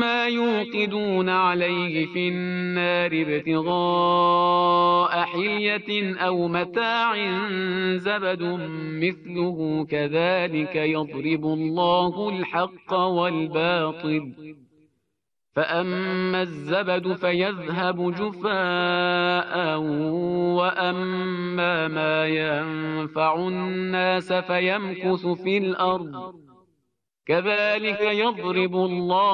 ما يوقدون عليه في النار ابتغاء حلية أو متاع زبد مثله كذلك يضرب الله الحق والباطل فأما الزبد فيذهب جفاء وأما ما ينفع الناس فيمكث في الأرض كذلك يضرب الله